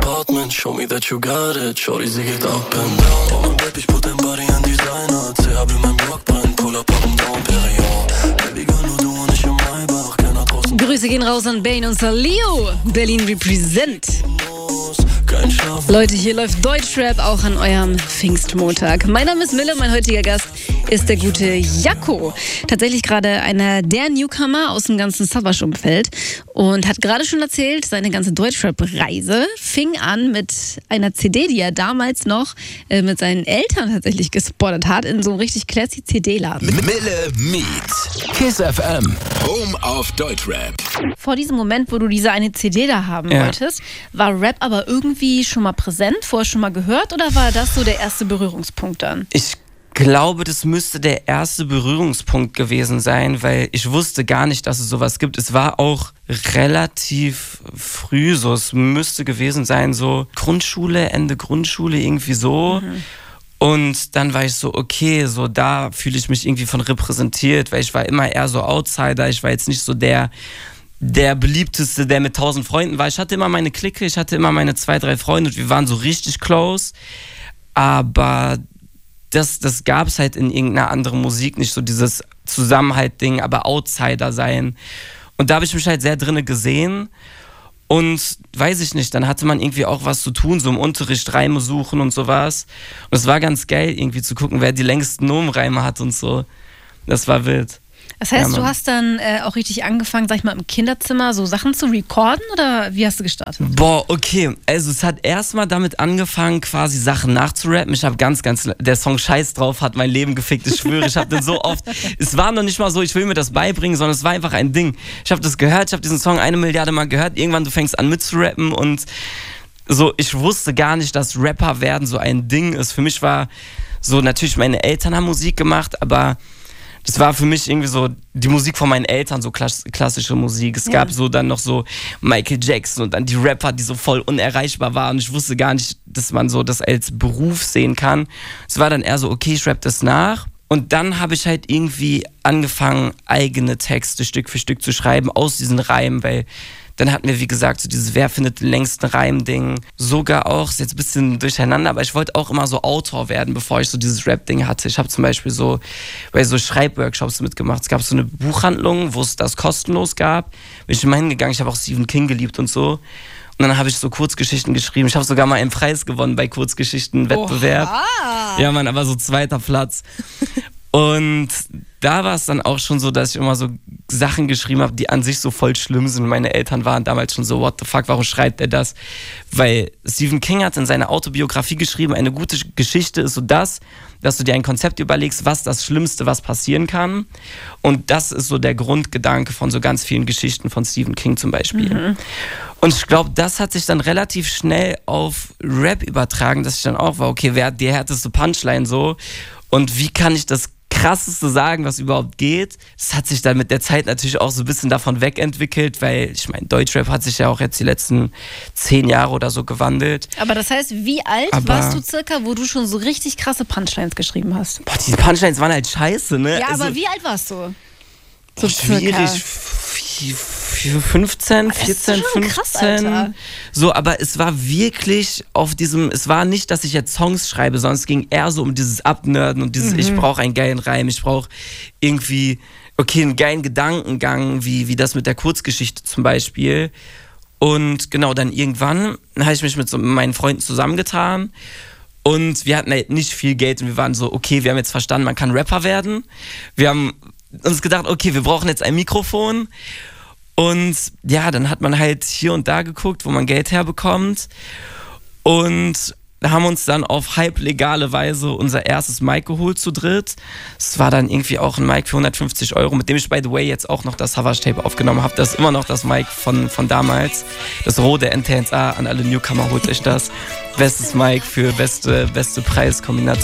Apartment, show me that you got it. Shorty, sie geht up and down. Oh mein Baby, ich put dein Body in Designer. CHB, mein Block brennt, pull up am Dom Perignon. Baby girl, nur du und ich im Maybach. Keiner draußen. Grüße gehen raus an Bane und Salio. Berlin represent. Leute, hier läuft Deutschrap auch an eurem Pfingstmontag. Mein Name ist Mille, mein heutiger Gast ist der gute Jaco. Tatsächlich gerade einer der Newcomer aus dem ganzen Savage-Umfeld und hat gerade schon erzählt, seine ganze Deutschrap-Reise fing an mit einer CD, die er damals noch mit seinen Eltern tatsächlich gespottet hat, in so einem richtig classy CD-Laden. Mille Meet, Kiss FM, Home of Deutschrap. Vor diesem Moment, wo du diese eine CD da haben wolltest, war Rap aber irgendwie schon mal präsent, vorher schon mal gehört, oder war das so der erste Berührungspunkt dann? Ich glaube, das müsste der erste Berührungspunkt gewesen sein, weil ich wusste gar nicht, dass es sowas gibt. Es war auch relativ früh so, es müsste gewesen sein, so Grundschule, Ende Grundschule, irgendwie so. Und dann war ich so, okay, so da fühle ich mich irgendwie von repräsentiert, weil ich war immer eher so Outsider, ich war jetzt nicht so der beliebteste, der mit 1000 Freunden war. Ich hatte immer meine Clique, ich hatte immer meine 2, 3 Freunde und wir waren so richtig close, aber das gab es halt in irgendeiner anderen Musik nicht, so dieses Zusammenhalt-Ding, aber Outsider sein. Und da habe ich mich halt sehr drinne gesehen und weiß ich nicht, dann hatte man irgendwie auch was zu tun, so im Unterricht Reime suchen und sowas. Und es war ganz geil, irgendwie zu gucken, wer die längsten Nomenreime hat und so. Das war wild. Das heißt, du hast dann auch richtig angefangen, sag ich mal, im Kinderzimmer so Sachen zu recorden, oder wie hast du gestartet? Boah, okay. Also es hat erstmal damit angefangen, quasi Sachen nachzurappen. Ich habe der Song Scheiß drauf hat mein Leben gefickt, ich schwöre. Ich habe den so oft, es war noch nicht mal so, ich will mir das beibringen, sondern es war einfach ein Ding. Ich habe das gehört, ich habe diesen Song 1 Milliarde Mal gehört. Irgendwann, du fängst an mitzurappen und so, ich wusste gar nicht, dass Rapper werden so ein Ding ist. Für mich war so, natürlich meine Eltern haben Musik gemacht, aber das war für mich irgendwie so die Musik von meinen Eltern, so klassische Musik. Es gab so dann noch so Michael Jackson und dann die Rapper, die so voll unerreichbar waren. Und ich wusste gar nicht, dass man so das als Beruf sehen kann. Es war dann eher so, okay, ich rapp das nach. Und dann habe ich halt irgendwie angefangen, eigene Texte Stück für Stück zu schreiben aus diesen Reimen, weil dann hatten wir, wie gesagt, so dieses Wer findet den längsten Reim-Ding. Sogar auch, ist jetzt ein bisschen durcheinander, aber ich wollte auch immer so Autor werden, bevor ich so dieses Rap-Ding hatte. Ich habe zum Beispiel so bei so Schreibworkshops mitgemacht. Es gab so eine Buchhandlung, wo es das kostenlos gab. Bin ich immer hingegangen, ich habe auch Stephen King geliebt und so. Und dann habe ich so Kurzgeschichten geschrieben. Ich habe sogar mal einen Preis gewonnen bei Kurzgeschichten-Wettbewerb. Ja, Mann, aber so 2. Platz. Und da war es dann auch schon so, dass ich immer so Sachen geschrieben habe, die an sich so voll schlimm sind. Meine Eltern waren damals schon so, what the fuck, warum schreibt er das? Weil Stephen King hat in seiner Autobiografie geschrieben, eine gute Geschichte ist so dass du dir ein Konzept überlegst, was das Schlimmste, was passieren kann. Und das ist so der Grundgedanke von so ganz vielen Geschichten von Stephen King zum Beispiel. Und ich glaube, das hat sich dann relativ schnell auf Rap übertragen, dass ich dann auch war, okay, wer hat die härteste Punchline so? Und wie kann ich das Krasseste sagen, was überhaupt geht? Das hat sich dann mit der Zeit natürlich auch so ein bisschen davon wegentwickelt, weil ich meine, Deutschrap hat sich ja auch jetzt die letzten 10 Jahre oder so gewandelt. Aber das heißt, wie alt warst du circa, wo du schon so richtig krasse Punchlines geschrieben hast? Boah, diese Punchlines waren halt scheiße, ne? Ja, aber wie alt warst du? So schwierig. 15, 14, 15. Krass, Alter. So, aber es war wirklich es war nicht, dass ich jetzt Songs schreibe, sondern es ging eher so um dieses Abnörden und dieses, ich brauche einen geilen Reim, ich brauche irgendwie, okay, einen geilen Gedankengang, wie das mit der Kurzgeschichte zum Beispiel. Und genau, dann irgendwann habe ich mich mit meinen Freunden zusammengetan und wir hatten halt nicht viel Geld und wir waren so, okay, wir haben jetzt verstanden, man kann Rapper werden. Wir haben uns gedacht, okay, wir brauchen jetzt ein Mikrofon. Und ja, dann hat man halt hier und da geguckt, wo man Geld herbekommt. Und haben uns dann auf halblegale Weise unser erstes Mic geholt zu dritt. Es war dann irgendwie auch ein Mic für 150 €, mit dem ich, by the way, jetzt auch noch das Savage-Tape aufgenommen habe. Das ist immer noch das Mic von damals. Das Rode NT1A, an alle Newcomer, holt euch das. Bestes Mic für beste Preiskombination.